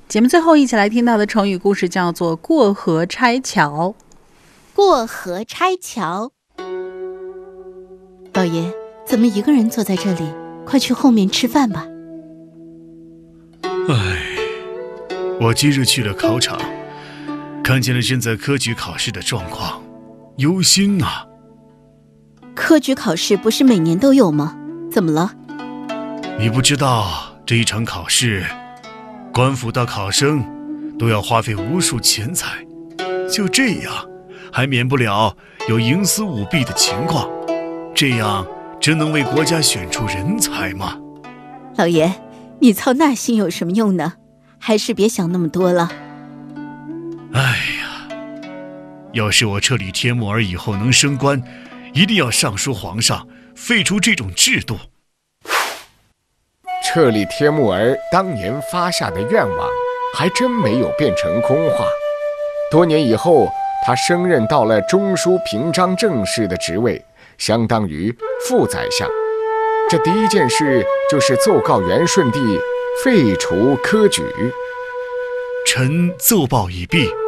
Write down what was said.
节目最后一起来听到的成语故事叫做过河拆桥。 过河拆桥。老爷，怎么一个人坐在这里？快去后面吃饭吧。 我今日去了考场，看见了正在科举考试的状况，忧心啊。 科举考试不是每年都有吗？怎么了？ 你不知道这一场考试，官府到考生都要花费无数钱财，就这样还免不了有营私舞弊的情况，这样真能为国家选出人才吗？ 老爷，你操那心有什么用呢？还是别想那么多了。 哎呀，要是我彻里天木儿以后能升官，一定要上书皇上，废除这种制度。 彻里天木儿当年发下的愿望还真没有变成空话。多年以后，他升任到了中书平章政事的职位，相当于副宰相。这第一件事就是奏告元顺帝废除科举。 臣奏报已毕。